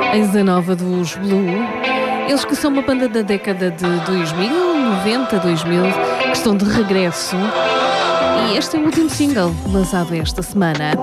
Eis a nova dos Blue. Eles que são uma banda da década de 2000, 90, 2000, que estão de regresso. E este é o último single lançado esta semana.